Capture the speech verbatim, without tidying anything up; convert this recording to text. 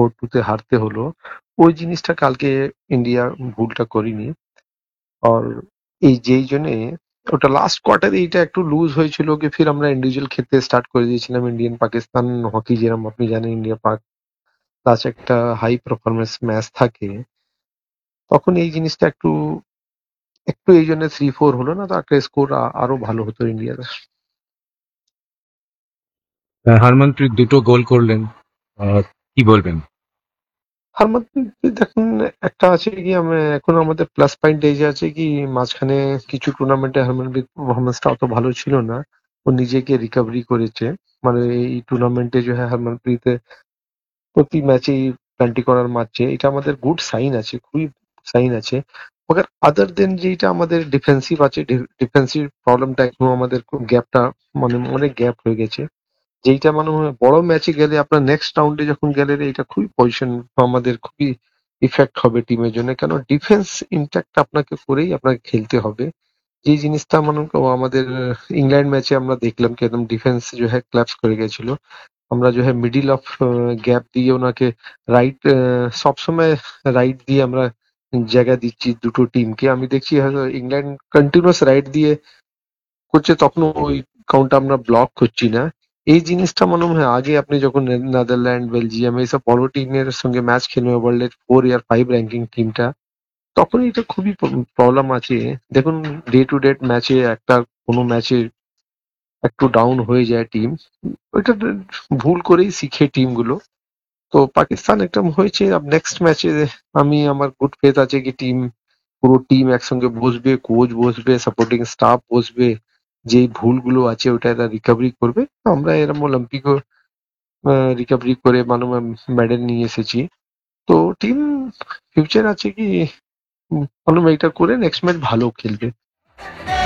Four two তে হারতে হলো, ওই জিনিসটা কালকে ইন্ডিয়া ভুলটা করিনি। আর এই যেই জন্যে ওটা লাস্ট কোয়ার্টারে এইটা একটু লুজ হয়েছিল কি ফির আমরা ইন্ডিভিজুয়াল খেলতে স্টার্ট করে দিয়েছিলাম। ইন্ডিয়ান পাকিস্তান হকি যেরকম আপনি জানেন, ইন্ডিয়া পাক প্লাস একটা হাই পারফরমেন্স ম্যাচ থাকে, তখন এই জিনিসটা একটু একটু এই জন্য থ্রি ফোর হলো না, তো একটা স্কোর আরো ভালো হতো ইন্ডিয়ার। আহ, হরমনপ্রীত দুটো গোল করলেন, আহ, কি বলবেন? হারমাদ, দেখুন, একটা আছে কি আমরা এখন আমাদের প্লাস পয়েন্ট এই যে আছে কি মাঝখানে কিছু টুর্নামেন্টে হারমানপ্রীত পারফরমেন্সটা অত ভালো ছিল না, ও নিজেকে রিকভারি করেছে। মানে এই টুর্নামেন্টে যে হ্যাঁ হারমানপ্রীত প্রতি ম্যাচেই প্লান্টি করার মারছে, এটা আমাদের গুড সাইন আছে, খুবই সাইন আছে। মগর আদার দেন যেটা আমাদের ডিফেন্সিভ আছে, ডিফেন্সিভ প্রবলেমটা এখনো আমাদের গ্যাপটা, মানে অনেক গ্যাপ হয়ে গেছে। যেইটা মানে হয় বড় ম্যাচে গেলে আপনার নেক্সট রাউন্ডে যখন গেলে এটা খুবই পজিশন আমাদের খুবই ইফেক্ট হবে টিমের জন্য, কেন ডিফেন্স ইন্ট্যাক্ট আপনাকে করেই আপনাকে খেলতে হবে। যে জিনিসটা মনে করো আমাদের ইংল্যান্ড ম্যাচে আমরা দেখলাম কি একদম ডিফেন্স যে হ্যাঁ ক্ল্যাপস করে গেছিল। আমরা যে হ্যাঁ মিডিল অফ গ্যাপ দিয়ে ওনাকে রাইট, সবসময় রাইট দিয়ে আমরা জায়গা দিচ্ছি দুটো টিমকে। আমি দেখছি হয়তো ইংল্যান্ড কন্টিনিউয়াস রাইট দিয়ে করছে, তখন ওই কাউন্টটা আমরা ব্লক করছি না। এই জিনিসটা মনে হয় আগে আপনি যখন নে- নেদারল্যান্ড, বেলজিয়াম এইসব বড় টিমের সঙ্গে ম্যাচ খেলবে ওয়ার্ল্ডের ফোর ইয়ার ফাইভ র্যাঙ্কিং টিমটা, তখন এটা খুবই প্রবলেম আছে। দেখুন, ডে টু ডে ম্যাচে একটা কোনো ম্যাচে একটু ডাউন হয়ে যায় টিম, ওইটা ভুল করেই শিখে টিমগুলো। তো পাকিস্তান একটা হয়েছে, নেক্সট ম্যাচে আমি আমার গুড ফেথ আছে কি টিম, পুরো টিম একসঙ্গে বসবে, কোচ বসবে, সাপোর্টিং স্টাফ বসবে, যেই ভুলগুলো আছে ওটা এরা রিকভারি করবে। আমরা এরম অলিম্পিকও রিকভারি করে মানে মেডেল নিয়ে এসেছি। তো টিম ফিউচার আছে কি উম, মানে এটা করে নেক্সট ম্যাচ ভালো খেলবে।